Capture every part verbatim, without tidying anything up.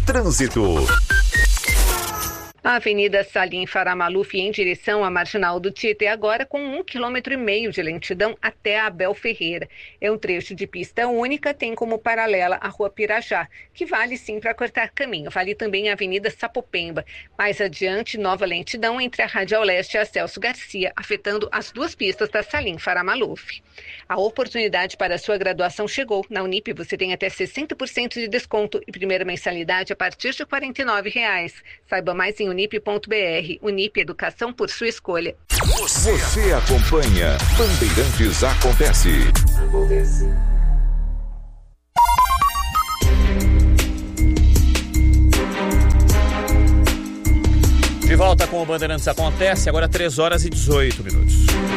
Trânsito. A Avenida Salim Farah Maluf em direção à Marginal do Tietê agora com um quilômetro e meio de lentidão até a Abel Ferreira. É um trecho de pista única, tem como paralela a Rua Pirajá, que vale sim para cortar caminho. Vale também a Avenida Sapopemba. Mais adiante, nova lentidão entre a Radial Leste e a Celso Garcia, afetando as duas pistas da Salim Farah Maluf. A oportunidade para a sua graduação chegou. Na Unip você tem até sessenta por cento de desconto e primeira mensalidade a partir de quarenta e nove reais. Saiba mais em unip ponto b r. Unip, educação por sua escolha. Você, Você acompanha Bandeirantes Acontece. Acontece. De volta com o Bandeirantes Acontece, agora três horas e dezoito minutos.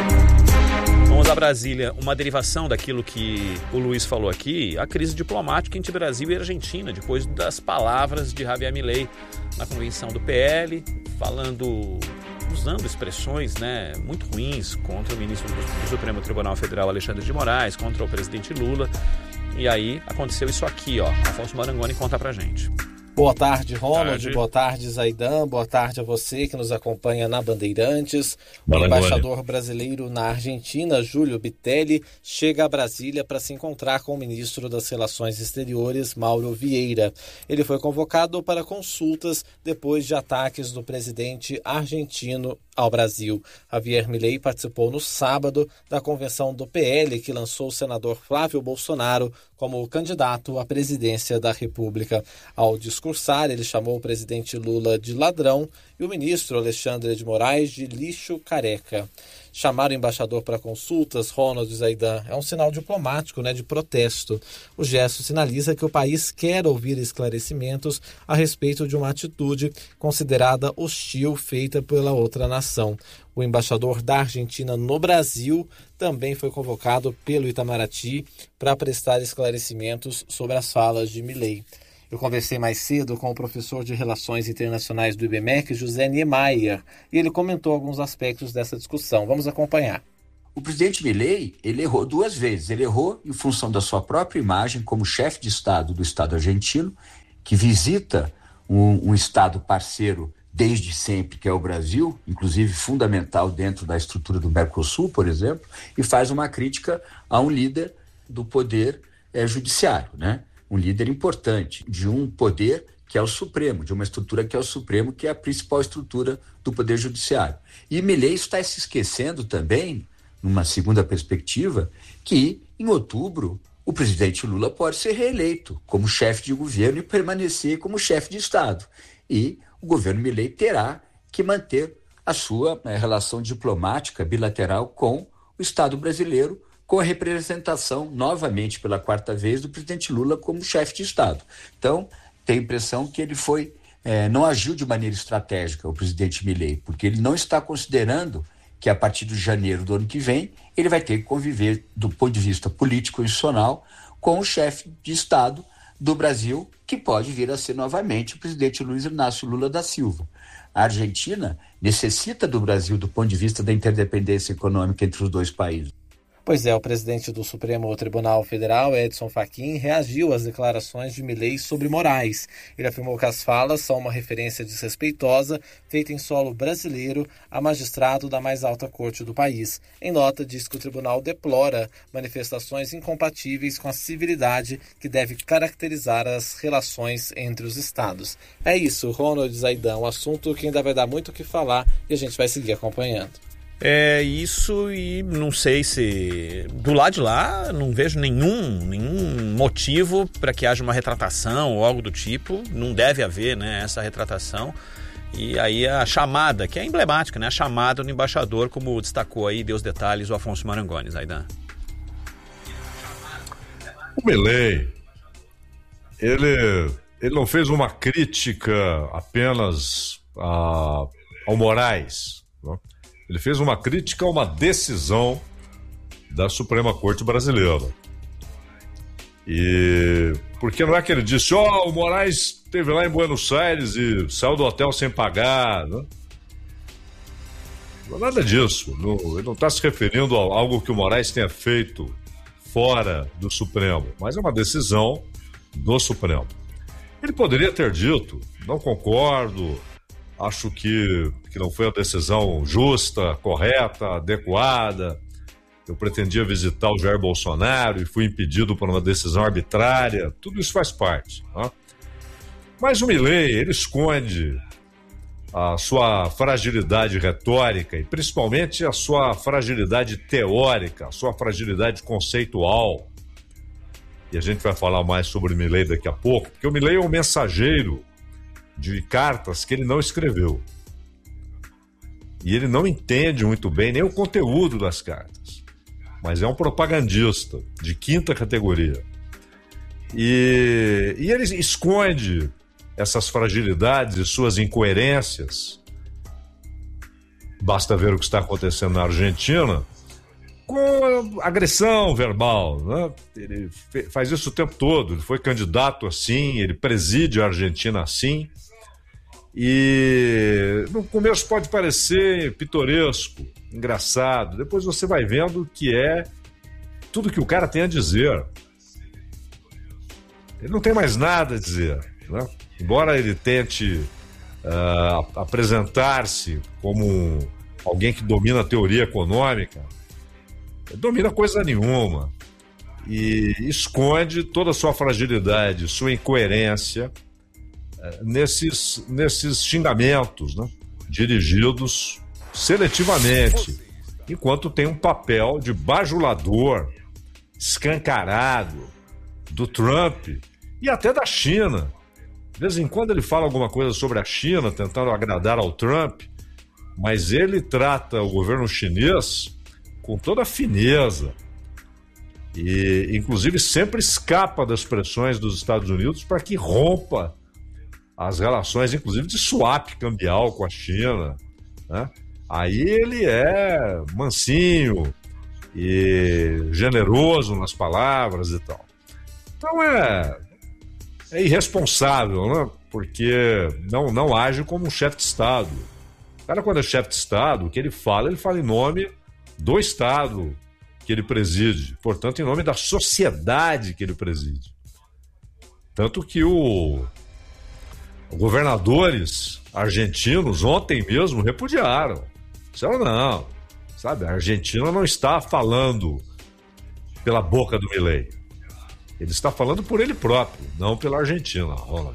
Vamos a Brasília. Uma derivação daquilo que o Luiz falou aqui, a crise diplomática entre Brasil e Argentina, depois das palavras de Javier Milei na convenção do P L, falando, usando expressões, né, muito ruins contra o ministro do Supremo Tribunal Federal, Alexandre de Moraes, contra o presidente Lula. E aí aconteceu isso aqui, ó. Afonso Marangoni conta pra gente. Boa tarde, Ronald. Tarde. Boa tarde, Zaidan. Boa tarde a você que nos acompanha na Bandeirantes. O embaixador brasileiro na Argentina, Júlio Bitelli, chega a Brasília para se encontrar com o ministro das Relações Exteriores, Mauro Vieira. Ele foi convocado para consultas depois de ataques do presidente argentino ao Brasil. Javier Milei participou no sábado da convenção do P L, que lançou o senador Flávio Bolsonaro como candidato à presidência da República. Ao discursar, ele chamou o presidente Lula de ladrão e o ministro Alexandre de Moraes de lixo careca. Chamar o embaixador para consultas, Ronald Zaidan, é um sinal diplomático, né, de protesto. O gesto sinaliza que o país quer ouvir esclarecimentos a respeito de uma atitude considerada hostil feita pela outra nação. O embaixador da Argentina no Brasil também foi convocado pelo Itamaraty para prestar esclarecimentos sobre as falas de Milei. Eu conversei mais cedo com o professor de Relações Internacionais do I B M E C, José Niemeyer, e ele comentou alguns aspectos dessa discussão. Vamos acompanhar. O presidente Milei, ele errou duas vezes. Ele errou em função da sua própria imagem como chefe de Estado do Estado argentino, que visita um, um Estado parceiro desde sempre, que é o Brasil, inclusive fundamental dentro da estrutura do Mercosul, por exemplo, e faz uma crítica a um líder do poder é, judiciário, né? Um líder importante de um poder que é o Supremo, de uma estrutura que é o Supremo, que é a principal estrutura do Poder Judiciário. E Milei está se esquecendo também, numa segunda perspectiva, que em outubro o presidente Lula pode ser reeleito como chefe de governo e permanecer como chefe de Estado. E o governo Milei terá que manter a sua né, relação diplomática bilateral com o Estado brasileiro, com a representação, novamente pela quarta vez, do presidente Lula como chefe de Estado. Então, tem a impressão que ele foi, é, não agiu de maneira estratégica, o presidente Milei, porque ele não está considerando que a partir de janeiro do ano que vem, ele vai ter que conviver, do ponto de vista político e institucional, com o chefe de Estado do Brasil, que pode vir a ser novamente o presidente Luiz Inácio Lula da Silva. A Argentina necessita do Brasil do ponto de vista da interdependência econômica entre os dois países. Pois é, o presidente do Supremo Tribunal Federal, Edson Fachin, reagiu às declarações de Milei sobre Moraes. Ele afirmou que as falas são uma referência desrespeitosa feita em solo brasileiro a magistrado da mais alta corte do país. Em nota, diz que o tribunal deplora manifestações incompatíveis com a civilidade que deve caracterizar as relações entre os estados. É isso, Ronald Zaidan, um assunto que ainda vai dar muito o que falar e a gente vai seguir acompanhando. É isso, e não sei se do lado de lá não vejo nenhum, nenhum motivo para que haja uma retratação ou algo do tipo. Não deve haver, né, essa retratação. E aí a chamada, que é emblemática, né, a chamada do embaixador, como destacou aí, deu os detalhes o Afonso Marangoni, Zaidan. O Milei, ele, ele não fez uma crítica apenas a, ao Moraes, não? Ele fez uma crítica a uma decisão da Suprema Corte Brasileira. E porque não é que ele disse, ó, oh, o Moraes esteve lá em Buenos Aires e saiu do hotel sem pagar, né? Não é nada disso. Não, ele não está se referindo a algo que o Moraes tenha feito fora do Supremo, mas é uma decisão do Supremo. Ele poderia ter dito, não concordo, acho que, que não foi a decisão justa, correta, adequada. Eu pretendia visitar o Jair Bolsonaro e fui impedido por uma decisão arbitrária. Tudo isso faz parte. Né? Mas o Milei, ele esconde a sua fragilidade retórica e principalmente a sua fragilidade teórica, a sua fragilidade conceitual. E a gente vai falar mais sobre o Milei daqui a pouco, porque o Milei é um mensageiro de cartas que ele não escreveu. E ele não entende muito bem nem o conteúdo das cartas, mas é um propagandista de quinta categoria. E, e ele esconde essas fragilidades e suas incoerências. Basta ver o que está acontecendo na Argentina, com agressão verbal, né? Ele faz isso o tempo todo. Ele foi candidato assim, ele preside a Argentina assim. E no começo pode parecer pitoresco, engraçado. Depois você vai vendo que é tudo que o cara tem a dizer. Ele não tem mais nada a dizer, né? Embora ele tente uh, apresentar-se como um, alguém que domina a teoria econômica, ele domina coisa nenhuma e esconde toda a sua fragilidade, sua incoerência uh, nesses, nesses xingamentos, né? Dirigidos seletivamente, enquanto tem um papel de bajulador escancarado do Trump e até da China. De vez em quando ele fala alguma coisa sobre a China, tentando agradar ao Trump, mas ele trata o governo chinês com toda a fineza e, inclusive, sempre escapa das pressões dos Estados Unidos para que rompa as relações, inclusive, de swap cambial com a China, né? Aí ele é mansinho e generoso nas palavras e tal. Então é... É irresponsável, né? Porque não, não age como um chefe de Estado. O cara, quando é chefe de Estado, o que ele fala, ele fala em nome do Estado que ele preside. Portanto, em nome da sociedade que ele preside. Tanto que o, os governadores argentinos ontem mesmo repudiaram. Disseram não, sabe? A Argentina não está falando pela boca do Milei. Ele está falando por ele próprio, não pela Argentina, Ronald.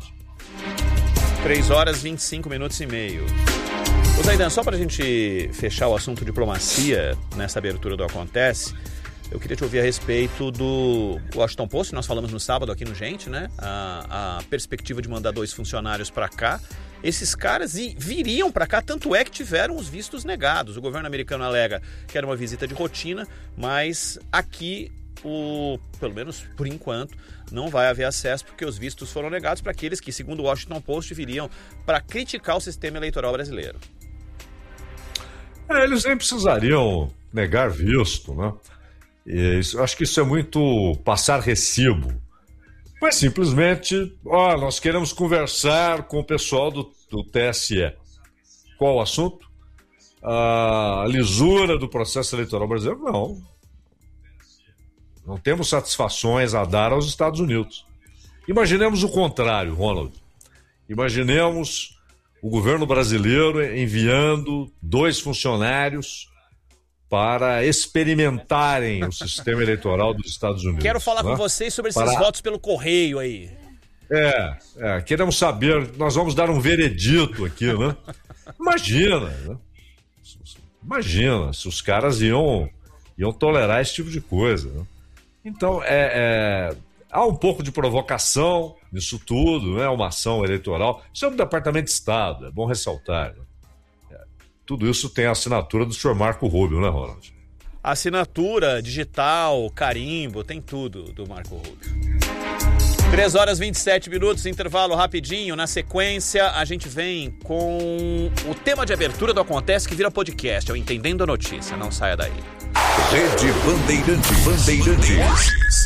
três horas, vinte e cinco minutos e meio. Ô Zaidan, só para a gente fechar o assunto diplomacia nessa abertura do Acontece, eu queria te ouvir a respeito do Washington Post, nós falamos no sábado aqui no Gente, né? A, a perspectiva de mandar dois funcionários para cá. Esses caras viriam para cá, tanto é que tiveram os vistos negados. O governo americano alega que era uma visita de rotina, mas aqui... O, pelo menos por enquanto, não vai haver acesso porque os vistos foram negados para aqueles que, segundo o Washington Post, viriam para criticar o sistema eleitoral brasileiro. É, eles nem precisariam negar visto, né? E isso, acho que isso é muito passar recibo. Mas simplesmente, ó, nós queremos conversar com o pessoal do, do T S E. Qual o assunto? A lisura do processo eleitoral brasileiro? Não. Não temos satisfações a dar aos Estados Unidos. Imaginemos o contrário, Ronald. Imaginemos o governo brasileiro enviando dois funcionários para experimentarem o sistema eleitoral dos Estados Unidos. Quero falar né? com vocês sobre esses para... votos pelo correio aí. É, é, queremos saber, nós vamos dar um veredito aqui, né? Imagina, né? Imagina se os caras iam, iam tolerar esse tipo de coisa, né? Então, é, é, há um pouco de provocação nisso tudo, né? Uma ação eleitoral. Isso é um Departamento de Estado, é bom ressaltar. Né? É, tudo isso tem a assinatura do senhor Marco Rubio, né, Ronald? Assinatura, digital, carimbo, tem tudo do Marco Rubio. três horas e vinte e sete minutos, intervalo rapidinho. Na sequência, a gente vem com o tema de abertura do Acontece que vira podcast, é o Entendendo a Notícia. Não saia daí. Rede Bandeirantes. Bandeirantes.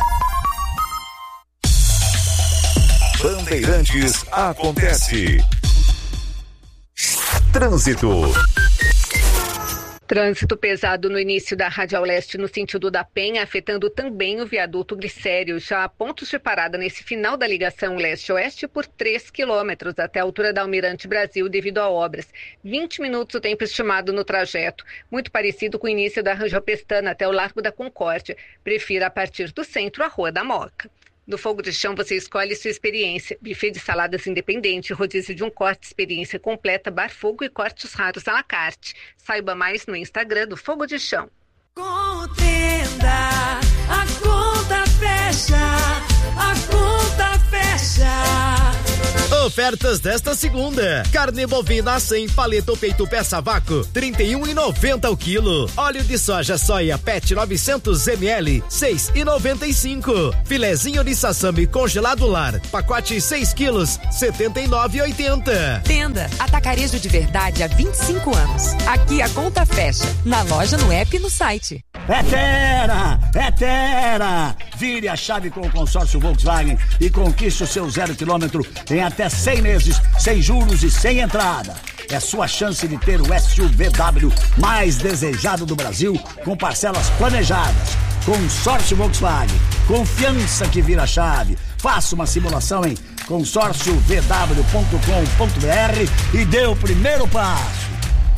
Bandeirantes Acontece. Trânsito. Trânsito pesado no início da Radial Leste no sentido da Penha, afetando também o viaduto Glicério. Já há pontos de parada nesse final da ligação leste-oeste por três quilômetros até a altura da Almirante Brasil devido a obras. vinte minutos o tempo estimado no trajeto, muito parecido com o início da Rangel Pestana até o Largo da Concórdia. Prefira a partir do centro a Rua da Moca. No Fogo de Chão você escolhe sua experiência. Buffet de saladas independente, rodízio de um corte, experiência completa, bar fogo e cortes raros à la carte. Saiba mais no Instagram do Fogo de Chão. Contenda, a conta fecha, a conta fecha. Ofertas desta segunda: carne bovina sem paleta ou peito peça vácuo, trinta e um reais e noventa centavos o quilo. Óleo de soja soia Pet novecentos mililitros, seis reais e noventa e cinco centavos. Filezinho de sassami congelado lar, pacote seis quilos, setenta e nove reais e oitenta centavos. Tenda Atacarejo de Verdade há vinte e cinco anos. Aqui a conta fecha, na loja, no app e no site. É Terra! É Terra! Vire a chave com o consórcio Volkswagen e conquiste o seu zero quilômetro em até cem meses, sem juros e sem entrada. É sua chance de ter o S U V W mais desejado do Brasil, com parcelas planejadas. Consórcio Volkswagen. Confiança que vira chave. Faça uma simulação em consórcio v w ponto com ponto b r e dê o primeiro passo.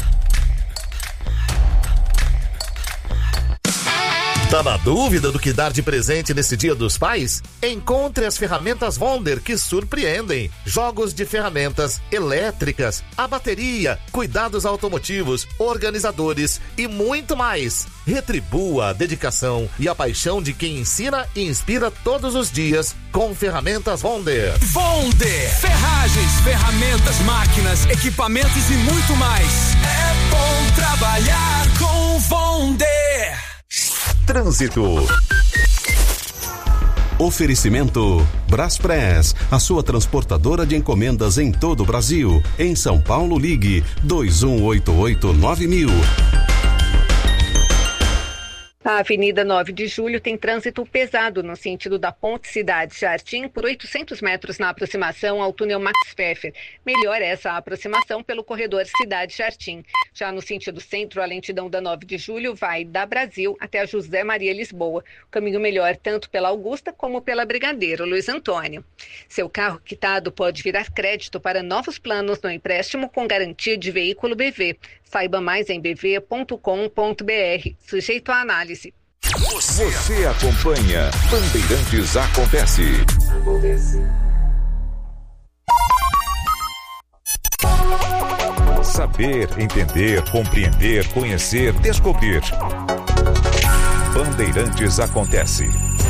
Tá na dúvida do que dar de presente nesse Dia dos Pais? Encontre as ferramentas Wonder que surpreendem. Jogos de ferramentas elétricas, a bateria, cuidados automotivos, organizadores e muito mais. Retribua a dedicação e a paixão de quem ensina e inspira todos os dias com ferramentas Wonder. Wonder! Ferragens, ferramentas, máquinas, equipamentos e muito mais. É bom trabalhar com Wonder! Trânsito. Oferecimento Braspress, a sua transportadora de encomendas em todo o Brasil. Em São Paulo, ligue dois um oito oito nove mil. A Avenida nove de Julho tem trânsito pesado no sentido da Ponte Cidade Jardim por oitocentos metros na aproximação ao túnel Max Pfeffer. Melhor essa aproximação pelo corredor Cidade Jardim. Já no sentido centro, a lentidão da nove de Julho vai da Brasil até a José Maria Lisboa. O caminho melhor tanto pela Augusta como pela Brigadeiro Luiz Antônio. Seu carro quitado pode virar crédito para novos planos no empréstimo com garantia de veículo B V. Saiba mais em b v ponto com ponto b r. Sujeito à análise. Você, Você acompanha Bandeirantes Acontece. Acontece. Saber, entender, compreender, conhecer, descobrir. Bandeirantes Acontece.